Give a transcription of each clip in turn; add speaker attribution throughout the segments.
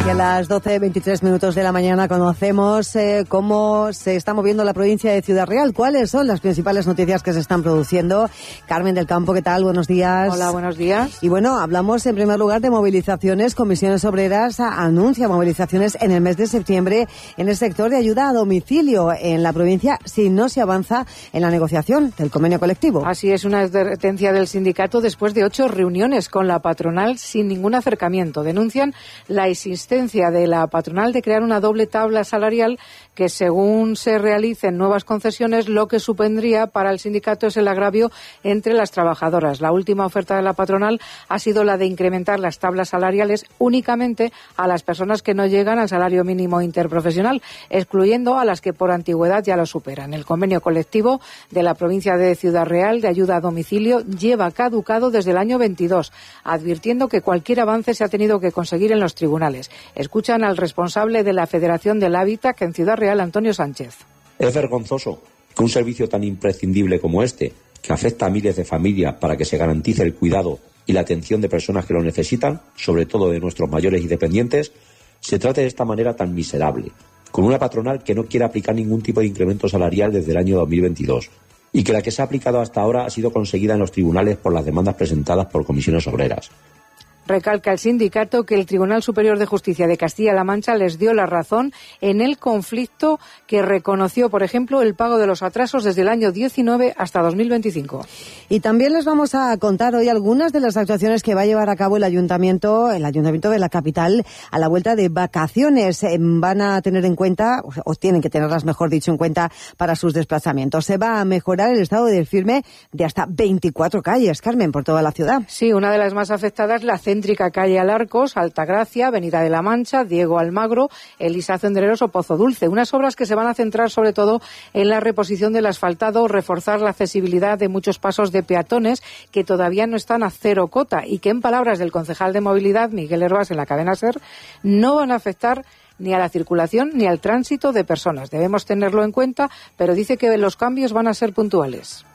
Speaker 1: Y a las 12:23 de la mañana conocemos cómo se está moviendo la provincia de Ciudad Real. ¿Cuáles son las principales noticias que se están produciendo? Carmen del Campo, ¿qué tal? Buenos días.
Speaker 2: Hola, buenos días.
Speaker 1: Y bueno, hablamos en primer lugar de movilizaciones. Comisiones Obreras anuncia movilizaciones en el mes de septiembre en el sector de ayuda a domicilio en la provincia si no se avanza en la negociación del convenio colectivo.
Speaker 2: Así es, una advertencia del sindicato después de 8 reuniones con la patronal sin ningún acercamiento. Denuncian la existencia de la patronal de crear una doble tabla salarial que, según se realicen nuevas concesiones, lo que supondría para el sindicato es el agravio entre las trabajadoras. La última oferta de la patronal ha sido la de incrementar las tablas salariales únicamente a las personas que no llegan al salario mínimo interprofesional, excluyendo a las que por antigüedad ya lo superan. El convenio colectivo de la provincia de Ciudad Real de ayuda a domicilio lleva caducado desde el año 22, advirtiendo que cualquier avance se ha tenido que conseguir en los tribunales. Escuchan al responsable de la Federación del Hábitat en Ciudad Real, Antonio Sánchez.
Speaker 3: Es vergonzoso que un servicio tan imprescindible como este, que afecta a miles de familias para que se garantice el cuidado y la atención de personas que lo necesitan, sobre todo de nuestros mayores y dependientes, se trate de esta manera tan miserable, con una patronal que no quiere aplicar ningún tipo de incremento salarial desde el año 2022 y que la que se ha aplicado hasta ahora ha sido conseguida en los tribunales por las demandas presentadas por comisiones obreras.
Speaker 2: Recalca el sindicato que el Tribunal Superior de Justicia de Castilla-La Mancha les dio la razón en el conflicto que reconoció, por ejemplo, el pago de los atrasos desde el año 19 hasta 2025.
Speaker 1: Y también les vamos a contar hoy algunas de las actuaciones que va a llevar a cabo el ayuntamiento de la capital a la vuelta de vacaciones. Van a tener en cuenta, o tienen que tenerlas, mejor dicho, en cuenta para sus desplazamientos. Se va a mejorar el estado del firme de hasta 24 calles, Carmen, por toda la ciudad.
Speaker 2: Sí, una de las más afectadas, la céntrica calle Alarcos, Altagracia, Avenida de la Mancha, Diego Almagro, Elisa Cendereros o Pozo Dulce. Unas obras que se van a centrar sobre todo en la reposición del asfaltado, reforzar la accesibilidad de muchos pasos de peatones que todavía no están a cero cota y que, en palabras del concejal de movilidad, Miguel Hervás, en la cadena SER, no van a afectar ni a la circulación ni al tránsito de personas. Debemos tenerlo en cuenta, pero dice que los cambios van a ser puntuales.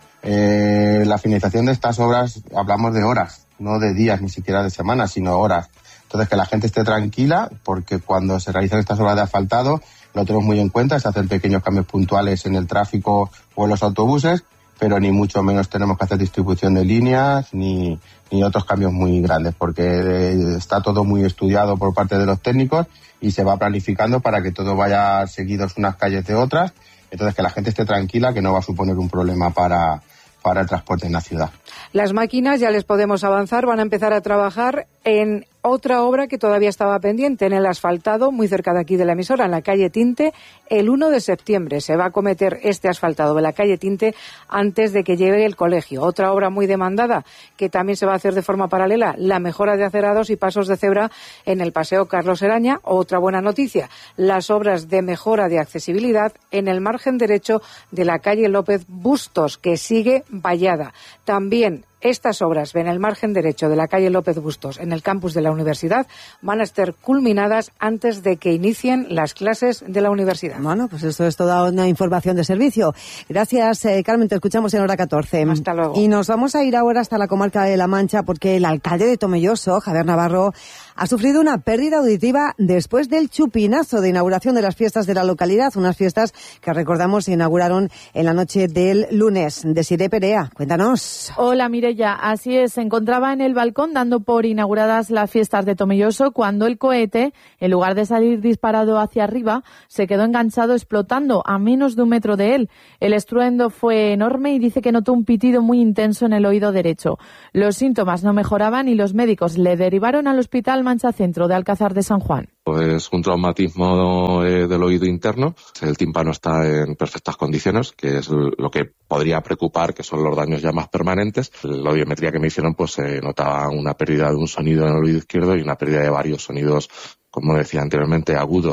Speaker 4: La finalización de estas obras, hablamos de horas, no de días ni siquiera de semanas, sino horas. Entonces, que la gente esté tranquila, porque cuando se realizan estas obras de asfaltado, lo tenemos muy en cuenta, se hacen pequeños cambios puntuales en el tráfico o en los autobuses, pero ni mucho menos tenemos que hacer distribución de líneas ni otros cambios muy grandes, porque está todo muy estudiado por parte de los técnicos y se va planificando para que todo vaya seguidos unas calles de otras. Entonces, que la gente esté tranquila, que no va a suponer un problema para el transporte en la ciudad.
Speaker 2: Las máquinas, ya les podemos avanzar, van a empezar a trabajar en otra obra que todavía estaba pendiente, en el asfaltado, muy cerca de aquí de la emisora, en la calle Tinte, el 1 de septiembre. Se va a acometer este asfaltado de la calle Tinte antes de que llegue el colegio. Otra obra muy demandada, que también se va a hacer de forma paralela, la mejora de acerados y pasos de cebra en el Paseo Carlos Eraña. Otra buena noticia, las obras de mejora de accesibilidad en el margen derecho de la calle López Bustos, que sigue vallada. También estas obras en el margen derecho de la calle López Bustos, en el campus de la universidad, van a estar culminadas antes de que inicien las clases de la universidad.
Speaker 1: Bueno, pues esto es toda una información de servicio. Gracias, Carmen, te escuchamos en hora 14.
Speaker 2: Hasta luego.
Speaker 1: Y nos vamos a ir ahora hasta la comarca de La Mancha, porque el alcalde de Tomelloso, Javier Navarro, ha sufrido una pérdida auditiva después del chupinazo de inauguración de las fiestas de la localidad, unas fiestas que recordamos se inauguraron en la noche del lunes. Desiré Perea, cuéntanos.
Speaker 5: Hola, Mireia, así es, se encontraba en el balcón dando por inauguradas las fiestas de Tomelloso cuando el cohete, en lugar de salir disparado hacia arriba, se quedó enganchado explotando a menos de 1 metro de él. El estruendo fue enorme y dice que notó un pitido muy intenso en el oído derecho. Los síntomas no mejoraban y los médicos le derivaron al Hospital Mancha Centro de Alcázar de San Juan.
Speaker 6: Es un traumatismo del oído interno. El tímpano está en perfectas condiciones, que es lo que podría preocupar, que son los daños ya más permanentes. La audiometría que me hicieron, pues se notaba una pérdida de un sonido en el oído izquierdo y una pérdida de varios sonidos, como decía anteriormente, agudos.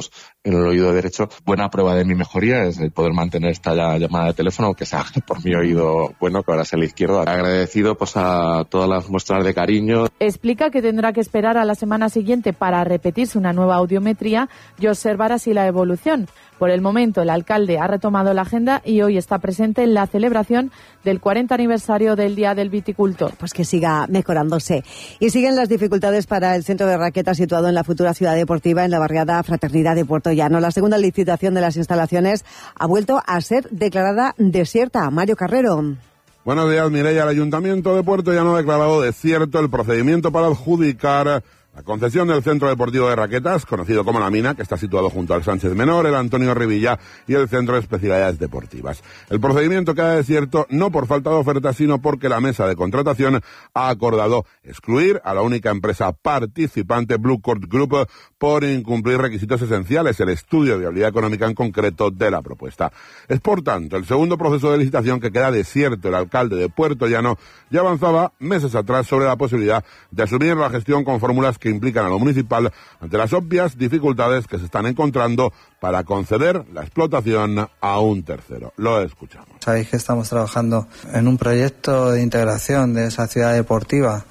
Speaker 6: en el oído derecho. Buena prueba de mi mejoría es el poder mantener esta llamada de teléfono, aunque sea por mi oído bueno, que ahora es el izquierdo. Agradecido pues a todas las muestras de cariño.
Speaker 5: Explica que tendrá que esperar a la semana siguiente para repetirse una nueva audiometría y observar así la evolución. Por el momento, el alcalde ha retomado la agenda y hoy está presente en la celebración del 40 aniversario del Día del Viticultor.
Speaker 1: Pues que siga mejorándose. Y siguen las dificultades para el centro de raquetas situado en la futura ciudad deportiva en la barriada Fraternidad de Puerto Llano. La segunda licitación de las instalaciones ha vuelto a ser declarada desierta. Mario Carrero.
Speaker 7: Buenos días, Mireia. El Ayuntamiento de Puerto Llano ha declarado desierto el procedimiento para adjudicar la concesión del Centro Deportivo de Raquetas, conocido como La Mina, que está situado junto al Sánchez Menor, el Antonio Revilla y el Centro de Especialidades Deportivas. El procedimiento queda desierto no por falta de oferta, sino porque la mesa de contratación ha acordado excluir a la única empresa participante, Blue Court Group, por incumplir requisitos esenciales, el estudio de viabilidad económica en concreto de la propuesta. Es, por tanto, el segundo proceso de licitación que queda desierto. El alcalde de Puerto Llano ya avanzaba meses atrás sobre la posibilidad de asumir la gestión con fórmulas que implican a lo municipal ante las obvias dificultades que se están encontrando para conceder la explotación a un tercero. Lo escuchamos.
Speaker 8: Sabéis que estamos trabajando en un proyecto de integración de esa ciudad deportiva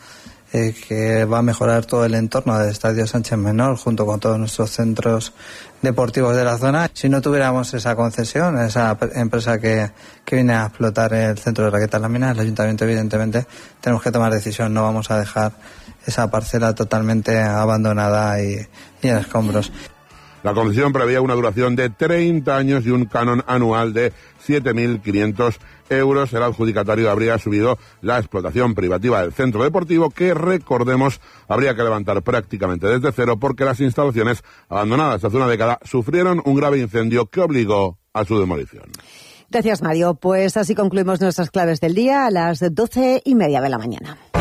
Speaker 8: que va a mejorar todo el entorno del Estadio Sánchez Menor junto con todos nuestros centros deportivos de la zona. Si no tuviéramos esa concesión, esa empresa que viene a explotar el centro de raquetas La Mina, el ayuntamiento evidentemente tenemos que tomar decisión. No vamos a dejar esa parcela totalmente abandonada y en escombros.
Speaker 7: La concesión preveía una duración de 30 años y un canon anual de 7.500 euros. El adjudicatario habría asumido la explotación privativa del centro deportivo, que, recordemos, habría que levantar prácticamente desde cero porque las instalaciones, abandonadas hace una década, sufrieron un grave incendio que obligó a su demolición.
Speaker 1: Gracias, Mario. Pues así concluimos nuestras claves del día a las 12:30 de la mañana.